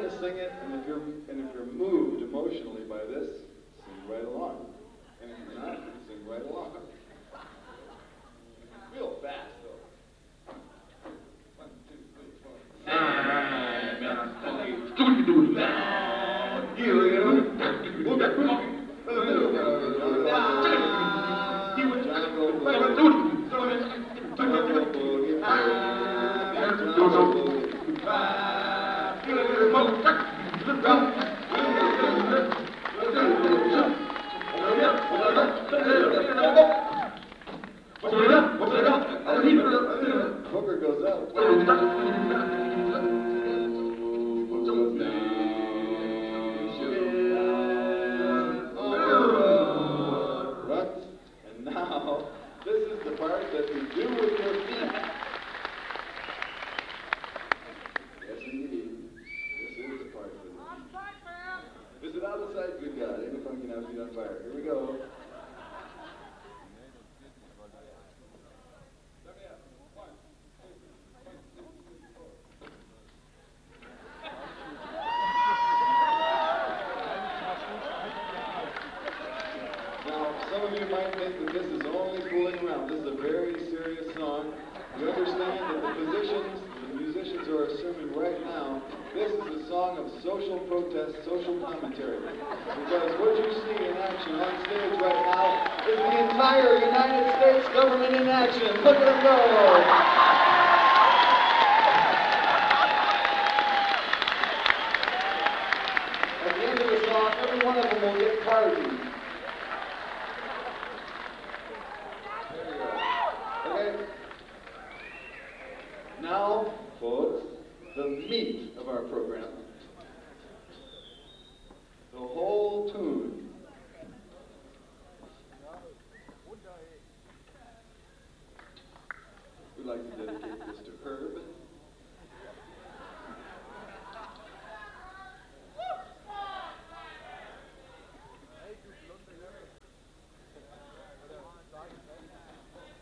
to sing it, and if you're moved emotionally by this, sing right along. And if you're not, sing right along. Real fast, though. 1, 2, 3, 4. Hooker goes up. And now, this is the part that you do with your feet. Yes, indeed. This is the part that you do. Is it out of sight? Good God. Ain't no fun can have feet on fire. Here we go. Some of you might think that this is only fooling around. This is a very serious song. You understand that the positions the musicians are assuming right now, this is a song of social protest, social commentary. Because what you see in action on stage right now is the entire United States government in action. Look at them go! At the end of the song, every one of them will get pardoned. Now, folks, the meat of our program. The whole tune. We'd like to dedicate this to Herb.